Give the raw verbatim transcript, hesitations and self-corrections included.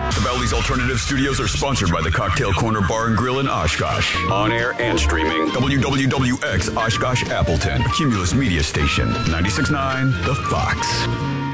The Bally's Alternative Studios are sponsored by the Cocktail Corner Bar and Grill in Oshkosh. On air and streaming. W W W X Oshkosh Appleton. Cumulus Media Station. ninety-six point nine The Fox.